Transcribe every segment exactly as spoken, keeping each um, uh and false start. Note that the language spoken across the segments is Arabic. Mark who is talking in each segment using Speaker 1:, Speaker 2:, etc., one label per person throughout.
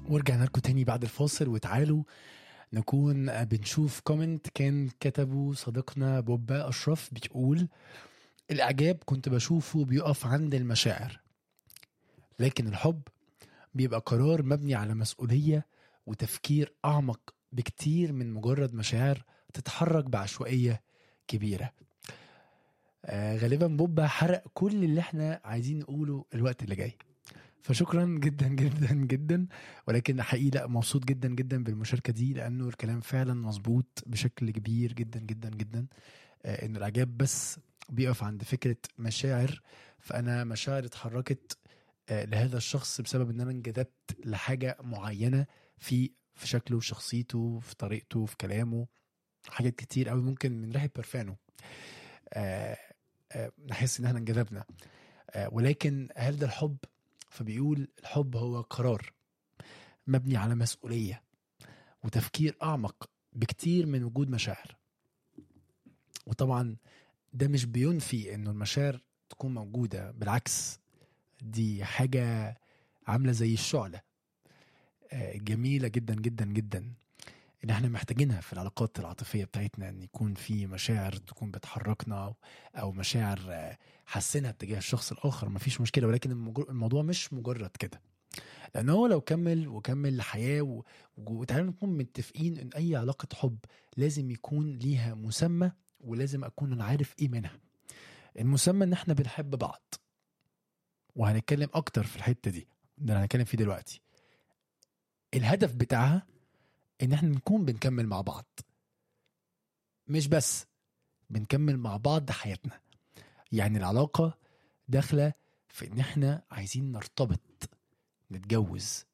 Speaker 1: ورجعنا لكم تاني بعد الفاصل، وتعالوا نكون بنشوف كومنت كان كتبه صديقنا بوبا أشرف. بيقول: الإعجاب كنت بشوفه بيقف عند المشاعر، لكن الحب بيبقى قرار مبني على مسؤولية وتفكير أعمق بكتير من مجرد مشاعر تتحرك بعشوائية كبيرة. آه غالبا بوبا حرق كل اللي احنا عايزين نقوله الوقت اللي جاي، فشكرا جدا جدا جدا. ولكن حقيقة مبسوط جدا جدا بالمشاركة دي، لأنه الكلام فعلا مظبوط بشكل كبير جدا جدا جدا. آه إنه الإعجاب بس بيقف عند فكرة مشاعر، فأنا مشاعر اتحركت آه لهذا الشخص بسبب إن أنا انجذبت لحاجة معينة في في شكله، في شخصيته، في طريقته، في كلامه. حاجات كتير قوي ممكن من ريحة برفانه آه آه نحس إن احنا انجذبنا. آه ولكن هل ده الحب؟ فبيقول: الحب هو قرار مبني على مسؤولية وتفكير أعمق بكتير من وجود مشاعر. وطبعا ده مش بينفي إنه المشاعر تكون موجودة، بالعكس دي حاجة عاملة زي الشعلة آه، جميلة جدا جدا جدا، إن احنا محتاجينها في العلاقات العاطفية بتاعتنا، إن يكون في مشاعر تكون بتحركنا، أو- أو مشاعر آه، حسنها تجاه الشخص الآخر، مفيش مشكلة. ولكن المجر- الموضوع مش مجرد كده، لأنه هو لو كمل وكمل الحياة و... وتعالوا نكون متفقين إن أي علاقة حب لازم يكون ليها مسمى، ولازم أكون أنا عارف إيه منها. المسمى إن إحنا بنحب بعض، وهنتكلم أكتر في الحتة دي، ده اللي هنتكلم فيه دلوقتي. الهدف بتاعها إن إحنا نكون بنكمل مع بعض، مش بس بنكمل مع بعض حياتنا. يعني العلاقة داخلة في إن إحنا عايزين نرتبط، نتجوز.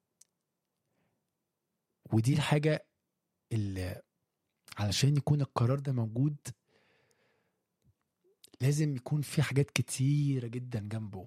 Speaker 1: ودي الحاجة اللي علشان يكون القرار ده موجود لازم يكون في حاجات كتيرة جدا جنبه.